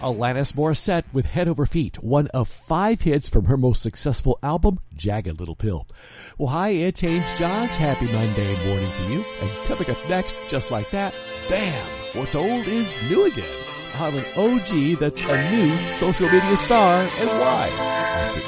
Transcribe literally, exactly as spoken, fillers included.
Alanis Morissette with Head Over Feet, one of five hits from her most successful album, Jagged Little Pill. Well, hi, it's Haynes Johns. Happy Monday morning to you. And coming up next, just like that, bam, what's old is new again. I have an O G that's a new social media star, and why?